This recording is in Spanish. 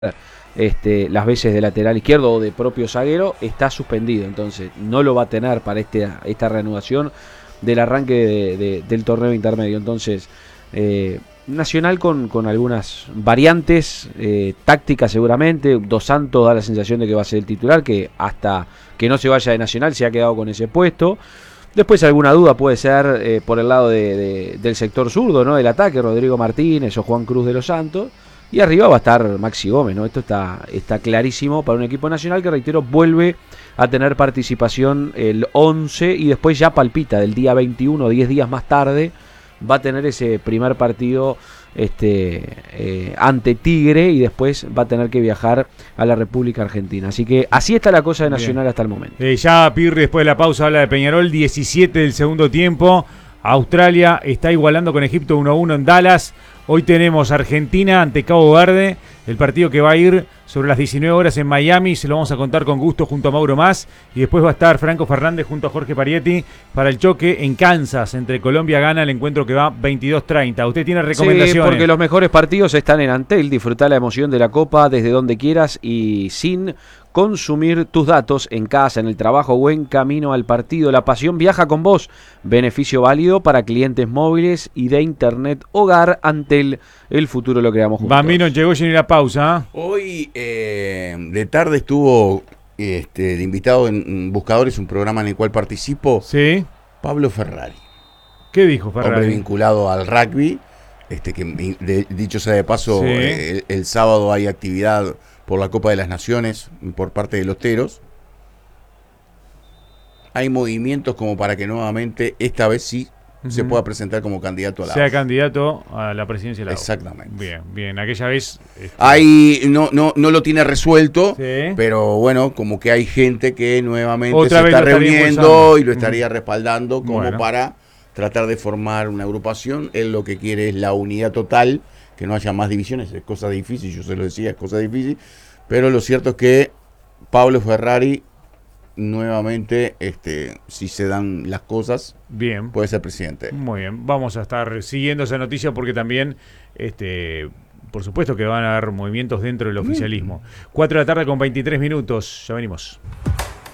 las veces de lateral izquierdo o de propio zaguero, está suspendido, entonces no lo va a tener para esta reanudación del arranque del torneo intermedio. Entonces Nacional con algunas variantes tácticas seguramente. Dos Santos da la sensación de que va a ser el titular, que hasta que no se vaya de Nacional se ha quedado con ese puesto. Después alguna duda puede ser por el lado del sector zurdo, ¿no? Del ataque, Rodrigo Martínez o Juan Cruz de los Santos. Y arriba va a estar Maxi Gómez, ¿no? Esto está clarísimo para un equipo nacional que, reitero, vuelve a tener participación el 11 y después ya palpita del día 21, 10 días más tarde, va a tener ese primer partido ante Tigre y después va a tener que viajar a la República Argentina. Así que así está la cosa de Nacional. Bien. Hasta el momento. Ya Pirri después de la pausa habla de Peñarol, 17 del segundo tiempo. Australia está igualando con Egipto 1-1 en Dallas. Hoy tenemos Argentina ante Cabo Verde, el partido que va a ir sobre las 19 horas en Miami. Se lo vamos a contar con gusto junto a Mauro Mas. Y después va a estar Franco Fernández junto a Jorge Parietti para el choque en Kansas entre Colombia Ghana, el encuentro que va 22:30. ¿Usted tiene recomendaciones? Sí, porque los mejores partidos están en Antel. Disfrutá la emoción de la Copa desde donde quieras y sin consumir tus datos en casa, en el trabajo o en camino al partido. La pasión viaja con vos. Beneficio válido para clientes móviles y de internet hogar. Antel, el futuro lo creamos juntos. Bambino, llegó sin ir a pausa. Hoy de tarde estuvo de invitado en Buscadores, un programa en el cual participo. Sí. Pablo Ferrari. ¿Qué dijo Ferrari? Hombre vinculado al rugby. Dicho sea de paso, sí. El sábado hay actividad por la Copa de las Naciones por parte de los Teros. Hay movimientos como para que nuevamente, esta vez sí, se pueda presentar como candidato a la sea candidato a la presidencia de la Exactamente. Bien, bien. Aquella vez ahí no lo tiene resuelto, sí. Pero bueno, como que hay gente que nuevamente otra se está reuniendo y lo estaría respaldando como para tratar de formar una agrupación. Él lo que quiere es la unidad total, que no haya más divisiones. Es cosa difícil, yo se lo decía, es cosa difícil, pero lo cierto es que Pablo Ferrari nuevamente, si se dan las cosas, bien, puede ser presidente. Muy bien, vamos a estar siguiendo esa noticia porque también, por supuesto que van a haber movimientos dentro del oficialismo. 4 de la tarde con 23 minutos, ya venimos.